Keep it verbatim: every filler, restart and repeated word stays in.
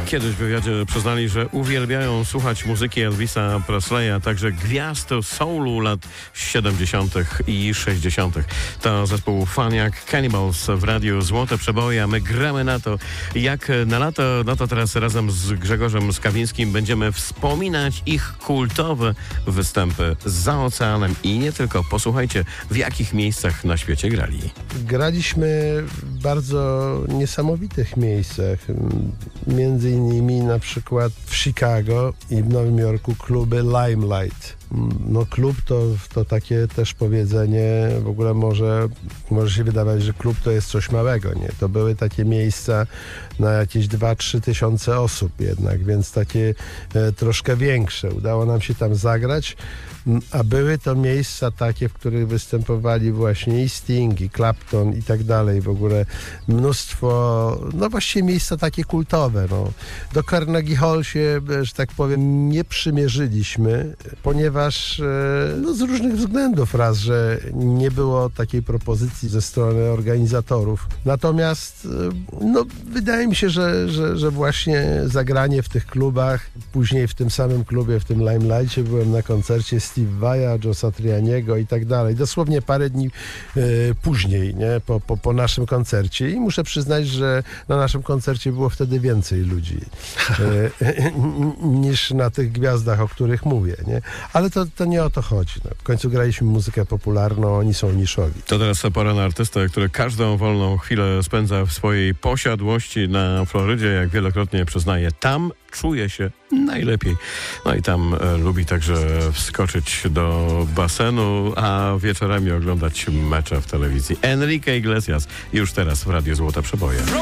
Kiedyś w wywiadzie przyznali, że uwielbiają słuchać muzyki Elvisa Presleya, a także gwiazd soulu lat siedemdziesiątych i sześćdziesiątych. To zespół Faniak Cannibals w radiu Złote Przeboje, a my gramy na to, jak na lato. No to teraz razem z Grzegorzem Skawińskim będziemy wspominać ich kultowe występy za oceanem i nie tylko. Posłuchajcie, w jakich miejscach na świecie grali. Graliśmy w bardzo niesamowitych miejscach. Między innymi na przykład w Chicago i w Nowym Jorku kluby Limelight. No klub to, to takie też powiedzenie, w ogóle może, może się wydawać, że klub to jest coś małego, nie? To były takie miejsca na jakieś dwa trzy tysiące osób jednak, więc takie e, troszkę większe. Udało nam się tam zagrać, a były to miejsca takie, w których występowali właśnie i Sting, i Clapton i tak dalej. W ogóle mnóstwo, no właściwie miejsca takie kultowe. No. Do Carnegie Hall się, że tak powiem, nie przymierzyliśmy, ponieważ no, z różnych względów raz, że nie było takiej propozycji ze strony organizatorów. Natomiast no, wydaje mi się, że, że, że właśnie zagranie w tych klubach, później w tym samym klubie, w tym Limelightie byłem na koncercie Steve Vai'a, Joe Satrianiego i tak dalej. Dosłownie parę dni e, później, nie? Po, po, po naszym koncercie. I muszę przyznać, że na naszym koncercie było wtedy więcej ludzi e, niż na tych gwiazdach, o których mówię. Nie? Ale to, to nie o to chodzi. No. W końcu graliśmy muzykę popularną, oni są niszowi. To teraz pora na artystę, który każdą wolną chwilę spędza w swojej posiadłości na Florydzie, jak wielokrotnie przyznaje. Tam czuje się najlepiej. No i tam e, lubi także wskoczyć do basenu, a wieczorami oglądać mecze w telewizji. Enrique Iglesias już teraz w Radiu Złote Przeboje.